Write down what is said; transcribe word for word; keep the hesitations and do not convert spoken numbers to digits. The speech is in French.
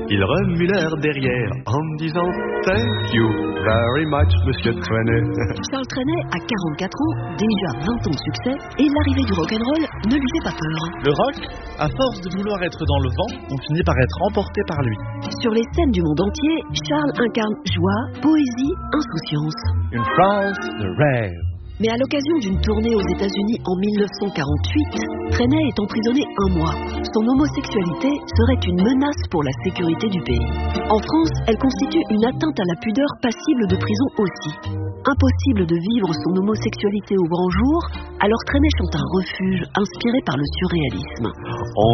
il remue l'air derrière en me disant thank you very much, monsieur Trenet. Charles Trenet a quarante-quatre ans, déjà vingt ans de succès, et l'arrivée du rock'n'roll ne lui fait pas peur. Le rock, à force de vouloir être dans le vent, on finit par être emporté par lui. Sur les scènes du monde entier, Charles incarne joie, poésie, insouciance. Une phrase de rêve. Mais à l'occasion d'une tournée aux États-Unis en mille neuf cent quarante-huit, Trenet est emprisonné un mois. Son homosexualité serait une menace pour la sécurité du pays. En France, elle constitue une atteinte à la pudeur passible de prison aussi. Impossible de vivre son homosexualité au grand jour, alors Trenet chante un refuge inspiré par le surréalisme. En